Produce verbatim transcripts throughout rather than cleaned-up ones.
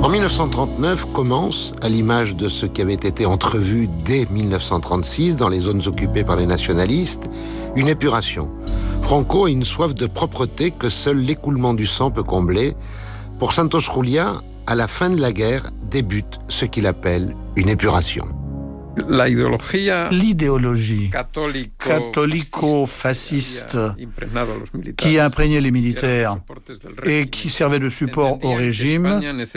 En mille neuf cent trente-neuf commence, à l'image de ce qui avait été entrevu dès mille neuf cent trente-six dans les zones occupées par les nationalistes, une épuration. Franco a une soif de propreté que seul l'écoulement du sang peut combler. Pour Santos Juliá, à la fin de la guerre, débute ce qu'il appelle une épuration. L'idéologie catholico-fasciste qui imprégnait les militaires et qui servait de support au régime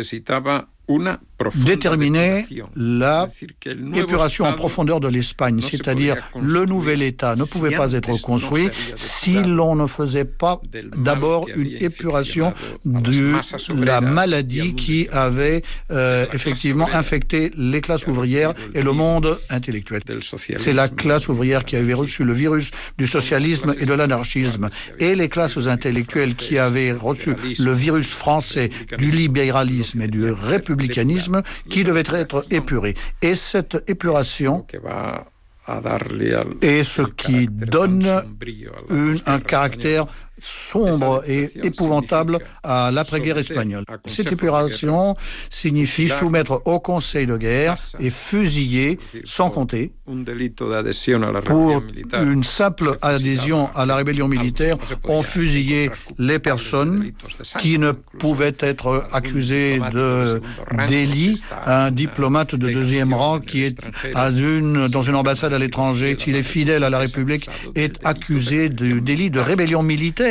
déterminait la épuration en profondeur de l'Espagne, c'est-à-dire le nouvel État ne pouvait pas être construit si l'on ne faisait pas d'abord une épuration de la maladie qui avait euh, effectivement infecté les classes ouvrières et le monde intellectuel. C'est la classe ouvrière qui avait reçu le virus du socialisme et de l'anarchisme, et les classes intellectuelles qui avaient reçu le virus français du libéralisme et du républicanisme qui devait être épuré. Et cette épuration est ce qui donne une, un caractère sombre et épouvantable à l'après-guerre espagnole. Cette épuration signifie soumettre au conseil de guerre et fusiller, sans compter, pour une simple adhésion à la rébellion militaire, on fusillait les personnes qui ne pouvaient être accusées de délit. Un diplomate de deuxième rang qui est à une, dans une ambassade à l'étranger, s'il est fidèle à la République, est accusé de délit de rébellion militaire.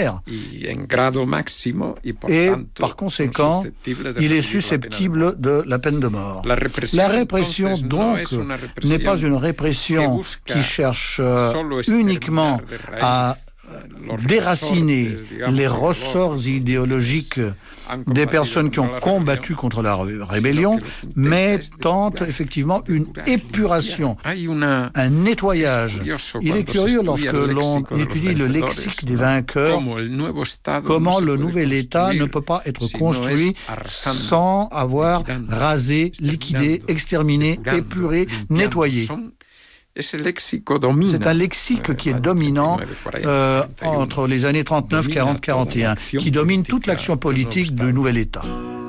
Et par conséquent, il est susceptible de la peine de mort. La répression, donc, n'est pas une répression qui cherche uniquement à déraciner les ressorts idéologiques des personnes qui ont combattu contre la rébellion, mais tente effectivement une épuration, un nettoyage. Il est curieux lorsque l'on étudie le lexique des vainqueurs, comment le nouvel État ne peut pas être construit sans avoir rasé, liquidé, exterminé, épuré, nettoyé. C'est un lexique qui est dominant euh, entre les années trente-neuf, quarante, quarante et un, qui domine toute l'action politique du nouvel État.